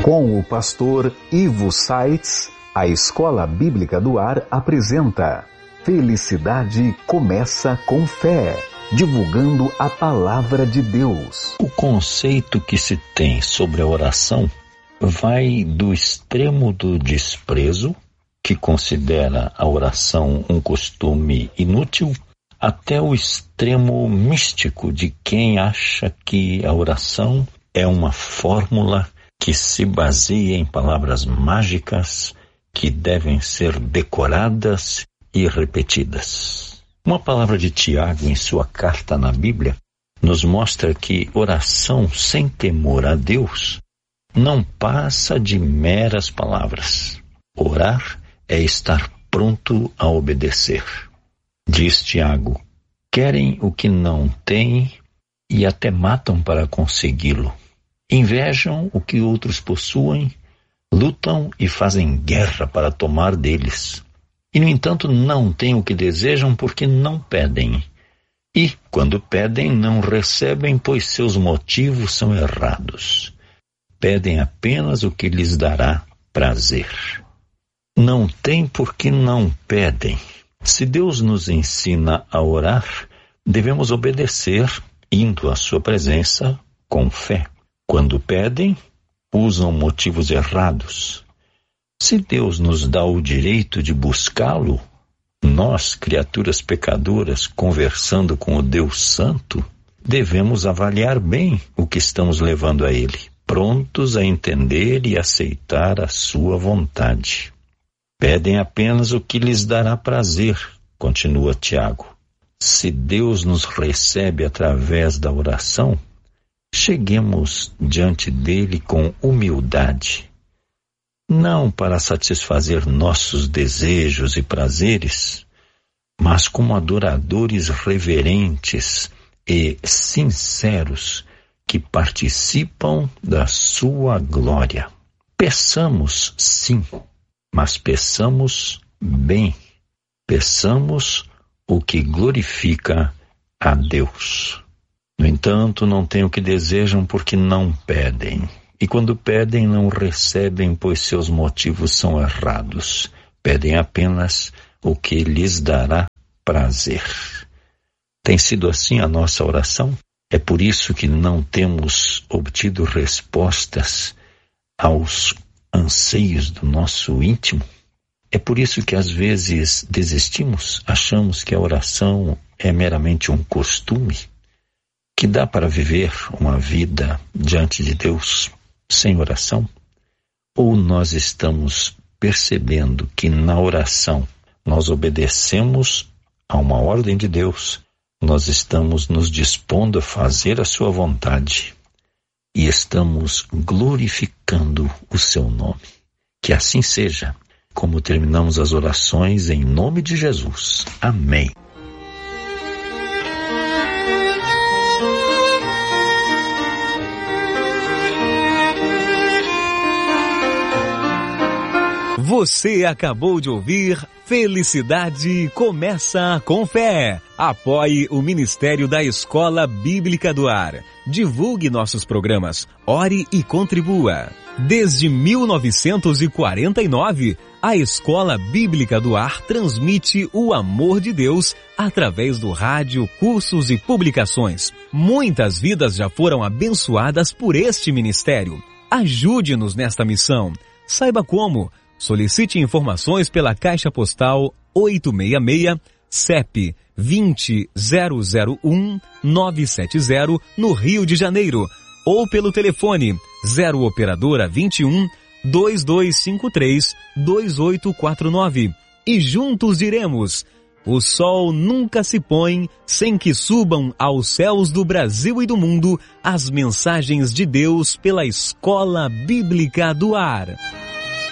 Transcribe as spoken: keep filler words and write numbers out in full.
Com o pastor Ivo Saitz, a Escola Bíblica do Ar apresenta Felicidade Começa com Fé, divulgando a Palavra de Deus. O conceito que se tem sobre a oração vai do extremo do desprezo, que considera a oração um costume inútil, até o extremo místico de quem acha que a oração é uma fórmula que se baseia em palavras mágicas que devem ser decoradas e repetidas. Uma palavra de Tiago em sua carta na Bíblia nos mostra que oração sem temor a Deus não passa de meras palavras. Orar é estar pronto a obedecer. Diz Tiago: querem o que não têm e até matam para consegui-lo. Invejam o que outros possuem, lutam e fazem guerra para tomar deles. E, no entanto, não têm o que desejam porque não pedem. E, quando pedem, não recebem, pois seus motivos são errados. Pedem apenas o que lhes dará prazer. Não têm porque não pedem. Se Deus nos ensina a orar, devemos obedecer, indo à sua presença com fé. Quando pedem, usam motivos errados. Se Deus nos dá o direito de buscá-lo, nós, criaturas pecadoras, conversando com o Deus Santo, devemos avaliar bem o que estamos levando a Ele, prontos a entender e aceitar a sua vontade. Pedem apenas o que lhes dará prazer, continua Tiago. Se Deus nos recebe através da oração, cheguemos diante dele com humildade, não para satisfazer nossos desejos e prazeres, mas como adoradores reverentes e sinceros que participam da sua glória. Peçamos, sim, mas peçamos bem. Peçamos o que glorifica a Deus. No entanto, não têm o que desejam porque não pedem. E quando pedem, não recebem, pois seus motivos são errados. Pedem apenas o que lhes dará prazer. Tem sido assim a nossa oração? É por isso que não temos obtido respostas aos anseios do nosso íntimo? É por isso que às vezes desistimos, achamos que a oração é meramente um costume, que dá para viver uma vida diante de Deus sem oração? Ou nós estamos percebendo que na oração nós obedecemos a uma ordem de Deus, nós estamos nos dispondo a fazer a sua vontade e estamos glorificando o seu nome? Que assim seja, como terminamos as orações em nome de Jesus. Amém. Você acabou de ouvir Felicidade Começa com Fé. Apoie o Ministério da Escola Bíblica do Ar. Divulgue nossos programas, ore e contribua. Desde mil novecentos e quarenta e nove, a Escola Bíblica do Ar transmite o amor de Deus através do rádio, cursos e publicações. Muitas vidas já foram abençoadas por este ministério. Ajude-nos nesta missão. Saiba como. Solicite informações pela Caixa Postal oitocentos e sessenta e seis, C E P vinte zero zero um nove sete zero, no Rio de Janeiro, ou pelo telefone zero operadora vinte e um, dois dois cinco três, dois oito quatro nove. E juntos diremos: o sol nunca se põe sem que subam aos céus do Brasil e do mundo as mensagens de Deus pela Escola Bíblica do Ar.